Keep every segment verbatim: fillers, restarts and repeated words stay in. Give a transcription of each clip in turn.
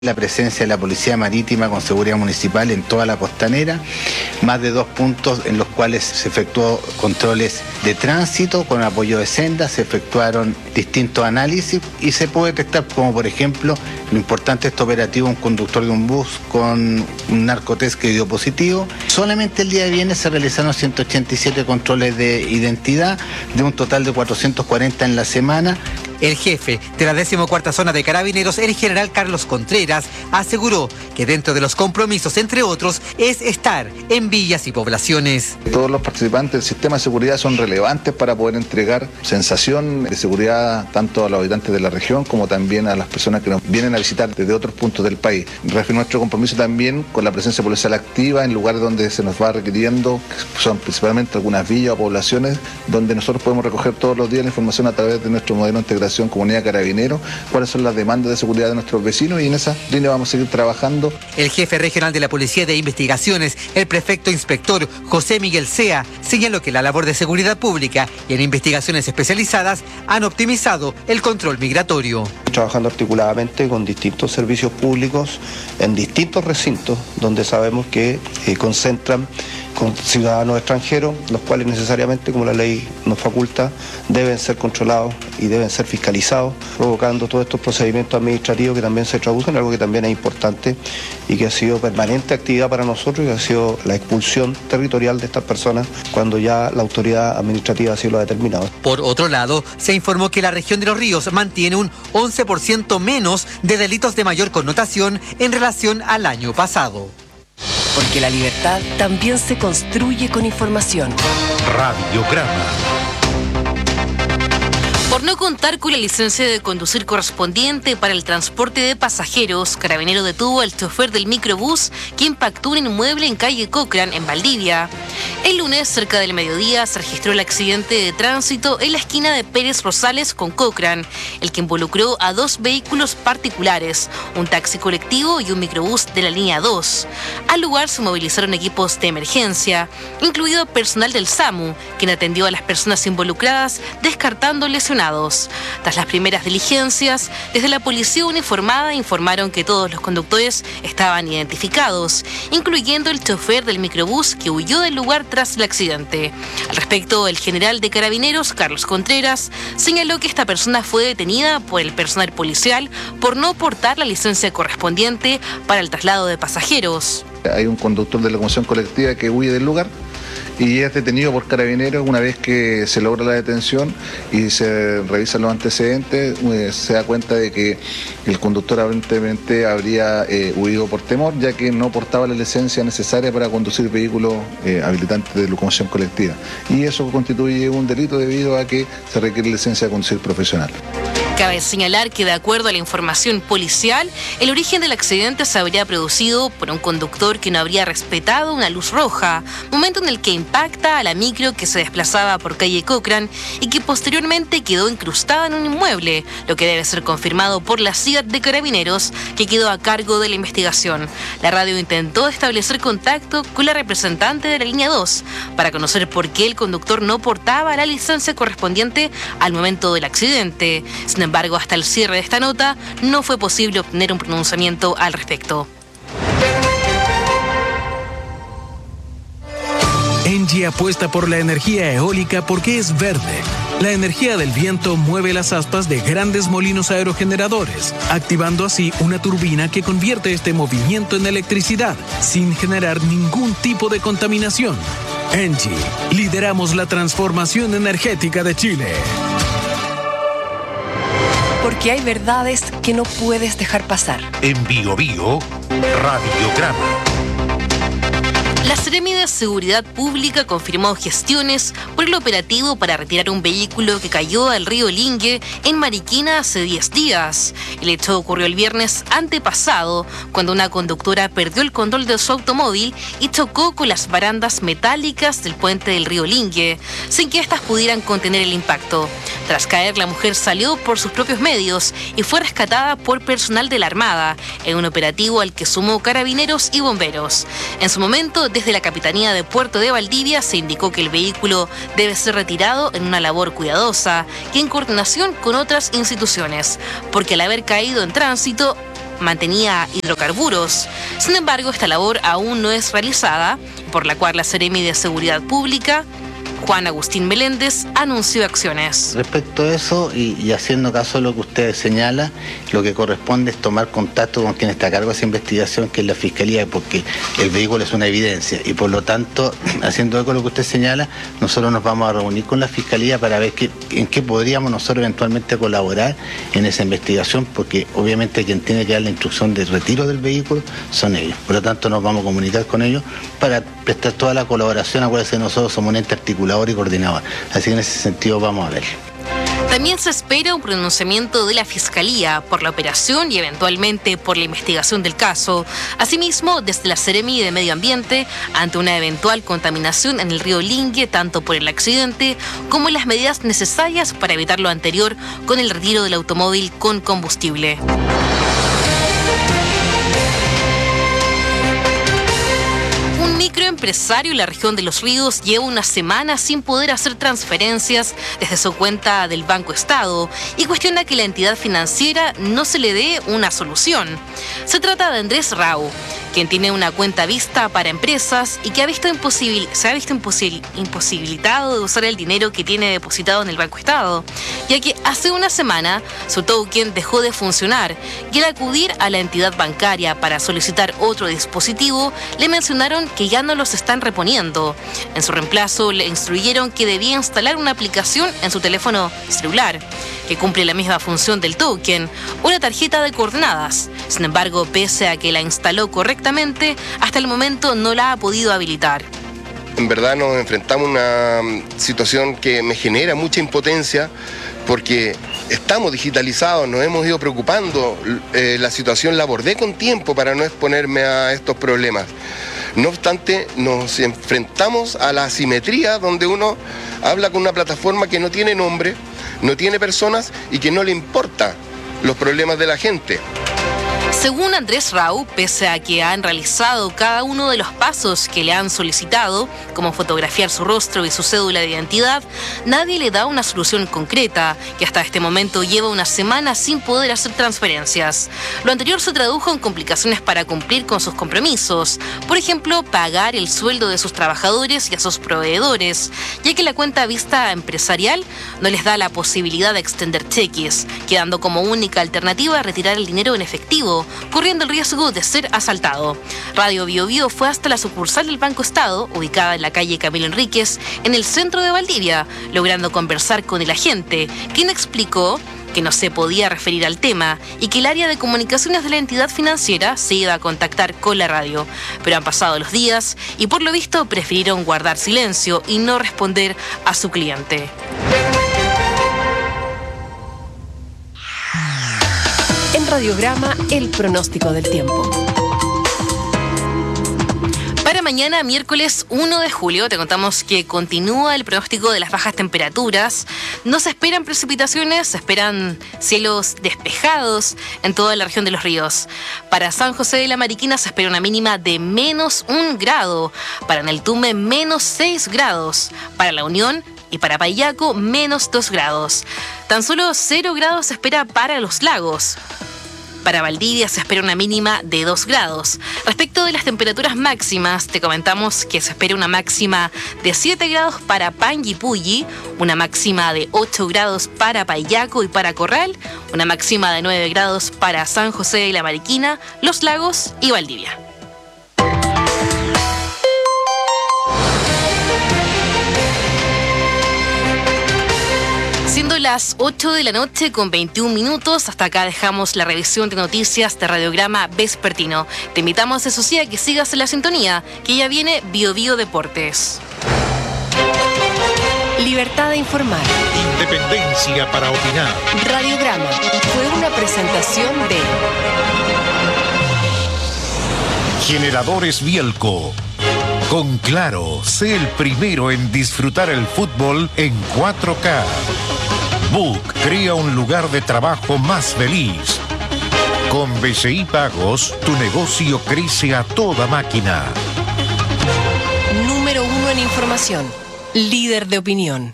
La presencia de la Policía Marítima con seguridad municipal en toda la costanera, más de dos puntos en los cuales se efectuó controles de tránsito con apoyo de sendas, se efectuaron distintos análisis y se puede detectar, como por ejemplo, lo importante de este operativo, un conductor de un bus con un narcotest que dio positivo. Solamente el día de viernes se realizaron ciento ochenta y siete controles de identidad, de un total de cuatrocientos cuarenta en la semana. El jefe de la decimocuarta zona de Carabineros, el general Carlos Contreras, aseguró que dentro de los compromisos, entre otros, es estar en villas y poblaciones. Todos los participantes del sistema de seguridad son relevantes para poder entregar sensación de seguridad tanto a los habitantes de la región como también a las personas que nos vienen a visitar desde otros puntos del país. Refiero nuestro compromiso también con la presencia policial activa en lugares donde se nos va requiriendo, que son principalmente algunas villas o poblaciones, donde nosotros podemos recoger todos los días la información a través de nuestro modelo de integración Comunidad Carabineros, cuáles son las demandas de seguridad de nuestros vecinos, y en esa línea vamos a seguir trabajando. El jefe regional de la Policía de Investigaciones, el prefecto inspector José Miguel Sea, señaló que la labor de seguridad pública y en investigaciones especializadas han optimizado el control migratorio. Trabajando articuladamente con distintos servicios públicos en distintos recintos donde sabemos que eh, concentran con ciudadanos extranjeros, los cuales necesariamente, como la ley nos faculta, deben ser controlados y deben ser fiscalizados, provocando todos estos procedimientos administrativos que también se traducen en algo que también es importante y que ha sido permanente actividad para nosotros, y que ha sido la expulsión territorial de estas personas cuando ya la autoridad administrativa así lo ha determinado. Por otro lado, se informó que la región de Los Ríos mantiene un once por ciento menos de delitos de mayor connotación en relación al año pasado. Porque la libertad también se construye con información. Radiograma. Por no contar con la licencia de conducir correspondiente para el transporte de pasajeros, Carabinero detuvo al chofer del microbús que impactó un inmueble en calle Cochrane, en Valdivia. El lunes, cerca del mediodía, se registró el accidente de tránsito en la esquina de Pérez Rosales con Cochrane, el que involucró a dos vehículos particulares, un taxi colectivo y un microbús de la línea dos. Al lugar se movilizaron equipos de emergencia, incluido personal del SAMU, quien atendió a las personas involucradas, descartando lesionados. Tras las primeras diligencias, desde la policía uniformada informaron que todos los conductores estaban identificados, incluyendo el chofer del microbús que huyó del lugar tras el accidente. Al respecto, el general de Carabineros, Carlos Contreras, señaló que esta persona fue detenida por el personal policial por no portar la licencia correspondiente para el traslado de pasajeros. Hay un conductor de la locomoción colectiva que huye del lugar y es detenido por Carabineros. Una vez que se logra la detención y se revisan los antecedentes, eh, se da cuenta de que el conductor aparentemente habría eh, huido por temor, ya que no portaba la licencia necesaria para conducir vehículos eh, habilitantes de locomoción colectiva. Y eso constituye un delito debido a que se requiere licencia de conducir profesional. Cabe señalar que, de acuerdo a la información policial, el origen del accidente se habría producido por un conductor que no habría respetado una luz roja, momento en el que impacta a la micro que se desplazaba por calle Cochrane y que posteriormente quedó incrustada en un inmueble, lo que debe ser confirmado por la C I A T de Carabineros, que quedó a cargo de la investigación. La radio intentó establecer contacto con la representante de la línea dos para conocer por qué el conductor no portaba la licencia correspondiente al momento del accidente. Sin embargo, hasta el cierre de esta nota no fue posible obtener un pronunciamiento al respecto. Engie apuesta por la energía eólica porque es verde. La energía del viento mueve las aspas de grandes molinos aerogeneradores, activando así una turbina que convierte este movimiento en electricidad sin generar ningún tipo de contaminación. Engie, lideramos la transformación energética de Chile. Porque hay verdades que no puedes dejar pasar. En Bio Bio, Radiograma. La Seremi de Seguridad Pública confirmó gestiones por el operativo para retirar un vehículo que cayó al río Lingue en Mariquina hace diez días. El hecho ocurrió el viernes antepasado, cuando una conductora perdió el control de su automóvil y chocó con las barandas metálicas del puente del río Lingue, sin que éstas pudieran contener el impacto. Tras caer, la mujer salió por sus propios medios y fue rescatada por personal de la Armada, en un operativo al que sumó carabineros y bomberos. En su momento, desde la Capitanía de Puerto de Valdivia se indicó que el vehículo debe ser retirado en una labor cuidadosa y en coordinación con otras instituciones, porque al haber caído en tránsito mantenía hidrocarburos. Sin embargo, esta labor aún no es realizada, por la cual la Seremi de Seguridad Pública, Juan Agustín Meléndez, anunció acciones. Respecto a eso, y, y haciendo caso a lo que usted señala, lo que corresponde es tomar contacto con quien está a cargo de esa investigación, que es la Fiscalía, porque el vehículo es una evidencia, y por lo tanto, haciendo eco a lo que usted señala, nosotros nos vamos a reunir con la Fiscalía para ver qué, en qué podríamos nosotros eventualmente colaborar en esa investigación, porque obviamente quien tiene que dar la instrucción de retiro del vehículo son ellos. Por lo tanto, nos vamos a comunicar con ellos para prestar toda la colaboración. Acuérdense, nosotros somos un ente articulador y coordinador, así que en ese sentido vamos a ver. También se espera un pronunciamiento de la Fiscalía por la operación y eventualmente por la investigación del caso. Asimismo, desde la Seremi de Medio Ambiente, ante una eventual contaminación en el río Lingue, tanto por el accidente como las medidas necesarias para evitar lo anterior con el retiro del automóvil con combustible. Microempresario en la región de Los Ríos lleva una semana sin poder hacer transferencias desde su cuenta del Banco Estado y cuestiona que la entidad financiera no se le dé una solución. Se trata de Andrés Rau, quien tiene una cuenta vista para empresas y que ha visto imposibil- se ha visto imposil- imposibilitado de usar el dinero que tiene depositado en el Banco Estado, ya que hace una semana su token dejó de funcionar y al acudir a la entidad bancaria para solicitar otro dispositivo, le mencionaron que ya no los están reponiendo. En su reemplazo le instruyeron que debía instalar una aplicación en su teléfono celular que cumple la misma función del token, una tarjeta de coordenadas. Sin embargo, pese a que la instaló correctamente, hasta el momento no la ha podido habilitar. En verdad nos enfrentamos a una situación que me genera mucha impotencia porque estamos digitalizados, nos hemos ido preocupando, eh, la situación la abordé con tiempo para no exponerme a estos problemas. No obstante, nos enfrentamos a la asimetría donde uno habla con una plataforma que no tiene nombre, no tiene personas y que no le importa los problemas de la gente. Según Andrés Rau, pese a que han realizado cada uno de los pasos que le han solicitado, como fotografiar su rostro y su cédula de identidad, nadie le da una solución concreta, que hasta este momento lleva una semana sin poder hacer transferencias. Lo anterior se tradujo en complicaciones para cumplir con sus compromisos, por ejemplo, pagar el sueldo de sus trabajadores y a sus proveedores, ya que la cuenta vista empresarial no les da la posibilidad de extender cheques, quedando como única alternativa retirar el dinero en efectivo, corriendo el riesgo de ser asaltado. Radio Bio Bio fue hasta la sucursal del Banco Estado, ubicada en la calle Camilo Enríquez, en el centro de Valdivia, logrando conversar con el agente, quien explicó que no se podía referir al tema y que el área de comunicaciones de la entidad financiera se iba a contactar con la radio. Pero han pasado los días y por lo visto prefirieron guardar silencio y no responder a su cliente. En Radiograma, el pronóstico del tiempo. Para mañana, miércoles uno de julio, te contamos que continúa el pronóstico de las bajas temperaturas. No se esperan precipitaciones, se esperan cielos despejados en toda la región de Los Ríos. Para San José de la Mariquina se espera una mínima de menos un grado. Para Neltume, menos seis grados. Para La Unión y para Payaco, menos dos grados. Tan solo cero grados se espera para Los Lagos. Para Valdivia se espera una mínima de dos grados. Respecto de las temperaturas máximas, te comentamos que se espera una máxima de siete grados para Panguipulli, una máxima de ocho grados para Payaco y para Corral, una máxima de nueve grados para San José de la Mariquina, Los Lagos y Valdivia. Siendo las ocho de la noche con veintiún minutos, hasta acá dejamos la revisión de noticias de Radiograma Vespertino. Te invitamos, eso sí, a que sigas en la sintonía, que ya viene Bio Bio Deportes. Libertad de informar. Independencia para opinar. Radiograma fue una presentación de Generadores Bielco. Con Claro, sé el primero en disfrutar el fútbol en cuatro K. Book crea un lugar de trabajo más feliz. Con B C I Pagos, tu negocio crece a toda máquina. Número uno en información. Líder de opinión.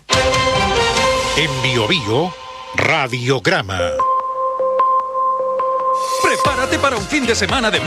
En Bio Bio, Radiograma. Prepara Prepárate para un fin de semana de